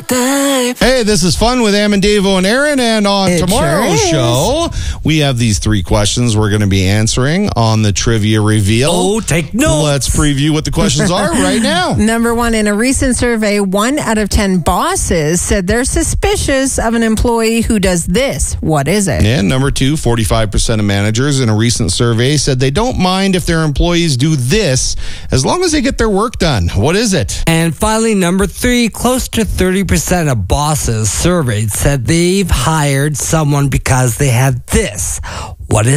Dave. Hey, this is Fun with Am and Davo and Aaron, and on tomorrow's show, we have these 3 questions we're going to be answering on the trivia reveal. Oh, take notes. Let's preview what the questions are right now. Number 1, in a recent survey, 1 out of 10 bosses said they're suspicious of an employee who does this. What is it? And number 2, 45% of managers in a recent survey said they don't mind if their employees do this as long as they get their work done. What is it? And finally, number 3, close to 30% of bosses surveyed said they've hired someone because they had this. What is